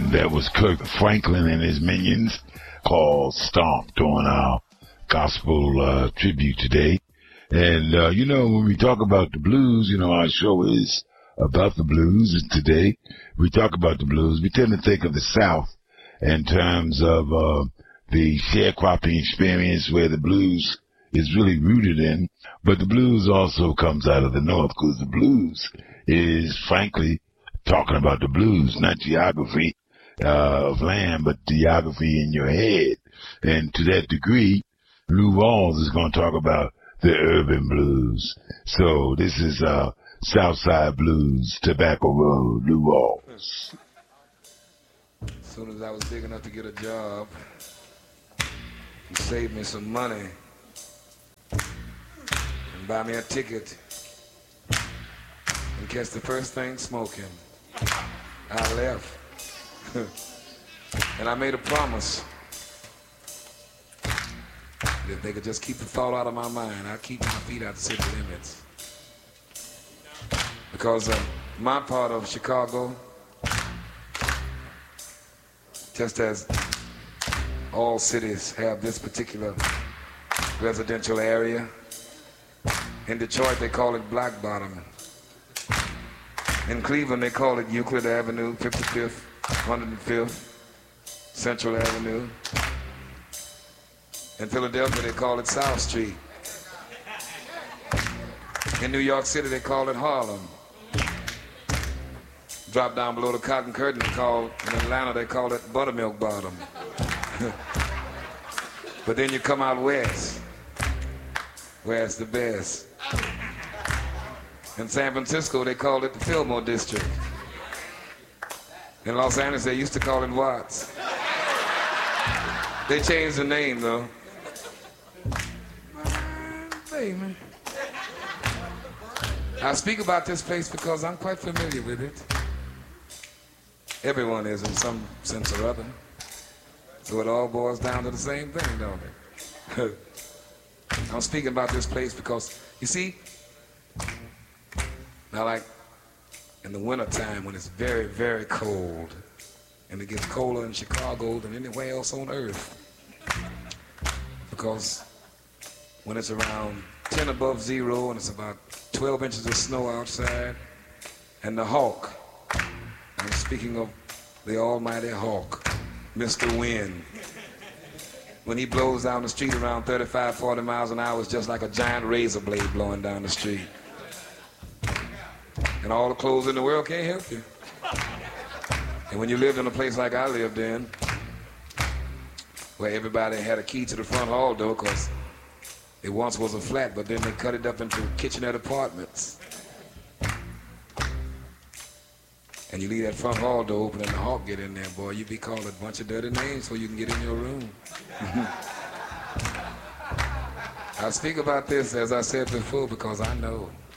And that was Kirk Franklin and his minions called Stomp doing our gospel tribute today. And, when we talk about the blues, our show is about the blues. And today we talk about the blues. We tend to think of the South in terms of the sharecropping experience where the blues is really rooted in. But the blues also comes out of the North, because the blues is, frankly, talking about the blues, not geography of land, but geography in your head. And to that degree, Lou Rawls is going to talk about the urban blues. So this is Southside Blues, Tobacco Road, Lou Rawls. As soon as I was big enough to get a job, he saved me some money and buy me a ticket and catch the first thing smoking. I left. And I made a promise that if they could just keep the thought out of my mind, I'd keep my feet out the city limits. Because my part of Chicago, just as all cities have this particular residential area, in Detroit they call it Black Bottom. In Cleveland they call it Euclid Avenue, 55th, 105th, Central Avenue. In Philadelphia they call it South Street. In New York City they call it Harlem. Drop down below the Cotton Curtain, in Atlanta they call it Buttermilk Bottom. But then you come out west, where it's the best. In San Francisco they call it the Fillmore District. In Los Angeles they used to call it Watts. They changed the name though. Baby. I speak about this place because I'm quite familiar with it. Everyone is in some sense or other. So it all boils down to the same thing, don't it? I'm speaking about this place because, you see, now like in the wintertime when it's very, very cold, and it gets colder in Chicago than anywhere else on earth, because when it's around 10 above zero and it's about 12 inches of snow outside, and the hawk, I'm speaking of the almighty hawk, Mr. Wind, when he blows down the street around 35, 40 miles an hour, it's just like a giant razor blade blowing down the street. And all the clothes in the world can't help you. And when you lived in a place like I lived in, where everybody had a key to the front hall door, because it once was a flat, but then they cut it up into kitchenette apartments. And you leave that front hall door open and the hawk get in there, boy, you be called a bunch of dirty names so you can get in your room. I speak about this, as I said before, because I know.